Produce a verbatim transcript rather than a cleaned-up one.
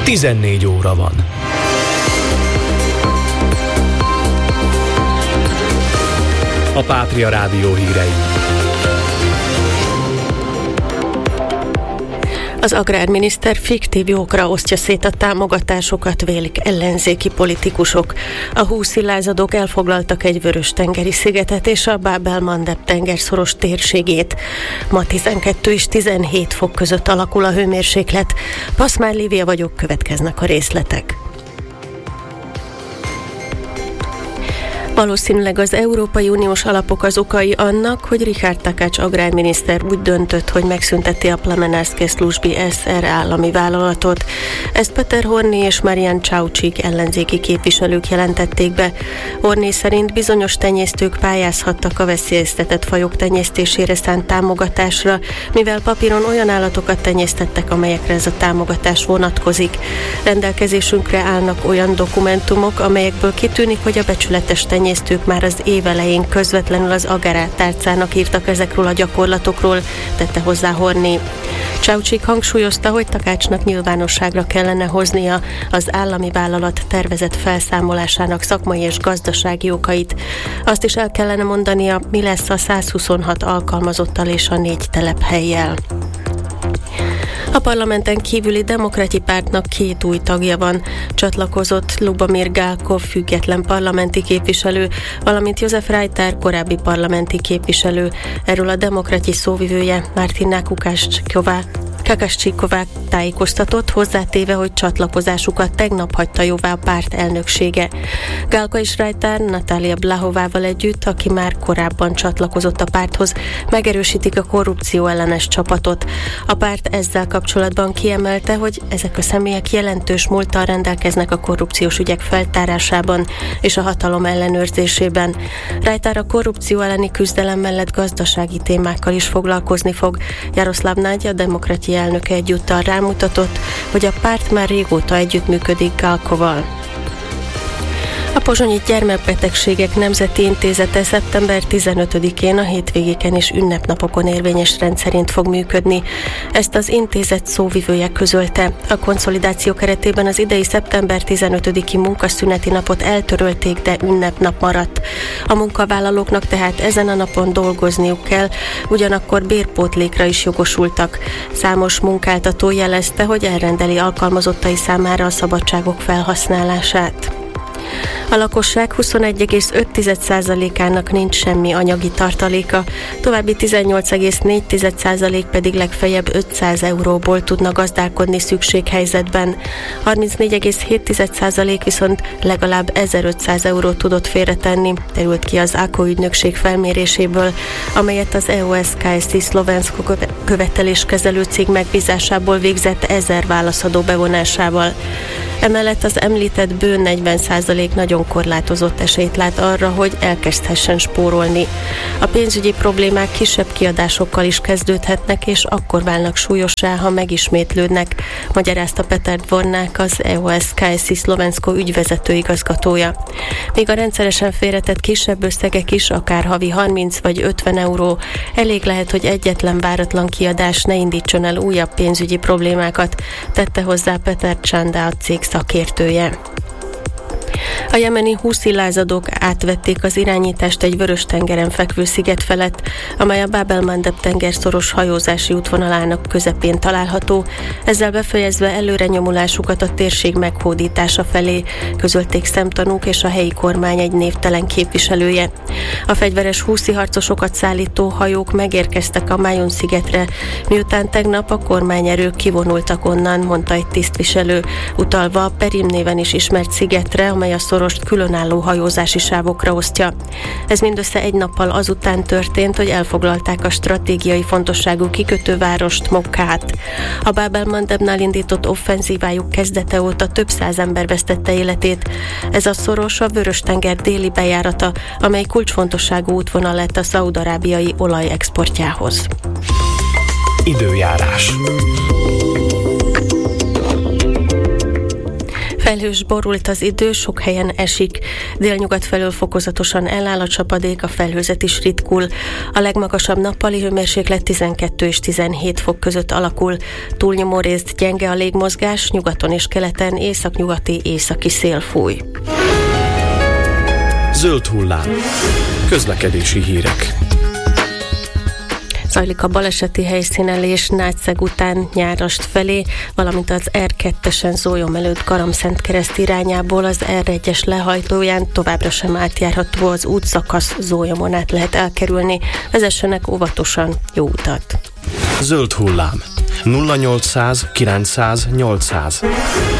tizennégy óra van. A Pátria Rádió hírei. Az agrárminiszter fiktív jókra osztja szét a támogatásokat, vélik ellenzéki politikusok. A húszilázadók elfoglaltak egy vörös-tengeri szigetet és a Báb-el-Mandeb tengerszoros térségét. Ma tizenkettő és tizenhét fok között alakul a hőmérséklet. Paszmár Lívia vagyok, következnek a részletek. Valószínűleg az Európai Uniós alapok az okai annak, hogy Richard Takács agrárminiszter úgy döntött, hogy megszünteti a Plemenárske Služby es er állami vállalatot. Ezt Peter Horný és Marian Čaučík ellenzéki képviselők jelentették be. Horný szerint bizonyos tenyésztők pályázhattak a veszélyeztetett fajok tenyésztésére szánt támogatásra, mivel papíron olyan állatokat tenyésztettek, amelyekre ez a támogatás vonatkozik. Rendelkezésünkre állnak olyan dokumentumok, amelyekből kitűnik, hogy a becsületes tenyésztők tenyésztők már az év elején közvetlenül az agrártárcának írtak ezekről a gyakorlatokról, tette hozzá Horný. Čaučík hangsúlyozta, hogy Takácsnak nyilvánosságra kellene hoznia az állami vállalat tervezett felszámolásának szakmai és gazdasági okait. Azt is el kellene mondania, mi lesz a százhuszonhat alkalmazottal és a négy telephellyel. A parlamenten kívüli Demokrati Pártnak két új tagja van. Csatlakozott Lubomir Gálkov független parlamenti képviselő, valamint Jozef Reiter korábbi parlamenti képviselő. Erről a Demokrati szóvivője Martina Kukaszcsiková Kakaszcsiková tájékoztatott, hozzátéve, hogy csatlakozásukat tegnap hagyta jóvá a párt elnöksége. Gálka és Reiter Natália Blahovával együtt, aki már korábban csatlakozott a párthoz, megerősítik a korrupció ellenes csapatot. A párt ezzel kapcsolatban kiemelte, hogy ezek a személyek jelentős múlttal rendelkeznek a korrupciós ügyek feltárásában és a hatalom ellenőrzésében. Reiter a korrupció elleni küzdelem mellett gazdasági témákkal is foglalkozni fog. Jaroszláv Nagy, a Demokrati elnöke egyúttal rámutatott, hogy a párt már régóta együttműködik Gálkoval. A Pozsonyi Gyermekbetegségek Nemzeti Intézete szeptember tizenötödikén a hétvégéken és ünnepnapokon érvényes rendszerint fog működni. Ezt az intézet szóvivője közölte. A konszolidáció keretében az idei szeptember tizenötödiki munkaszüneti napot eltörölték, de ünnepnap maradt. A munkavállalóknak tehát ezen a napon dolgozniuk kell, ugyanakkor bérpótlékra is jogosultak. Számos munkáltató jelezte, hogy elrendeli alkalmazottai számára a szabadságok felhasználását. A lakosság huszonegy egész öt százalékának nincs semmi anyagi tartaléka, további tizennyolc egész négy százalék pedig legfeljebb ötszáz euróból tudna gazdálkodni szükséghelyzetben. harmincnégy egész hét százalék viszont legalább ezerötszáz eurót tudott félretenni, derült ki az á ká o ügynökség felméréséből, amelyet az é o es ká es i Slovensko követeléskezelő cég megbízásából végzett ezer válaszadó bevonásával. Emellett az említett bő negyven százalék nagyon korlátozott esélyt lát arra, hogy elkezdhessen spórolni. A pénzügyi problémák kisebb kiadásokkal is kezdődhetnek, és akkor válnak súlyossá, ha megismétlődnek, magyarázta Peter Dvornák, az é o es ká es i Slovensko ügyvezető igazgatója. Még a rendszeresen félretett kisebb összegek is, akár havi harminc vagy ötven euró, elég lehet, hogy egyetlen váratlan kiadás ne indítson el újabb pénzügyi problémákat, tette hozzá Peter Csanda, a cég szakértője. A jemeni húszilázadók átvették az irányítást egy Vörös-tengeren fekvő sziget felett, amely a Báb-el-Mandeb tengerszoros hajózási útvonalának közepén található, ezzel befejezve előrenyomulásukat a térség meghódítása felé, közölték szemtanúk és a helyi kormány egy névtelen képviselője. A fegyveres húszi harcosokat szállító hajók megérkeztek a Majun szigetre, miután tegnap a kormányerők kivonultak onnan, mondta egy tisztviselő, utalva a Perim néven is ismert szigetre, amely a szorost különálló hajózási sávokra osztja. Ez mindössze egy nappal azután történt, hogy elfoglalták a stratégiai fontosságú kikötővárost, Mokkát. A Báb-el-Mandebnál indított offenzívájuk kezdete óta több száz ember vesztette életét. Ez a szoros a Vörös-tenger déli bejárata, amely kulcsfontosságú útvonal lett a szaúd-arábiai olaj exportjához. Időjárás. Felhős, borult az idő, sok helyen esik. Délnyugat felől fokozatosan eláll a csapadék, a felhőzet is ritkul. A legmagasabb nappali hőmérséklet tizenkettő és tizenhét fok között alakul. Túlnyomó részt gyenge a légmozgás, nyugaton és keleten északnyugati északi szél fúj. Zöld hullám. Közlekedési hírek. Zajlik a baleseti helyszínelés Nagyszeg után Nyárast felé, valamint az er kettesen Zólyom előtt Garamszentkereszt irányából az er egyes lehajtóján továbbra sem átjárható az útszakasz, Zólyomon át lehet elkerülni. Vezessenek óvatosan, jó utat! Zöld hullám. nulla nyolcszáz kilencszáz nyolcszáz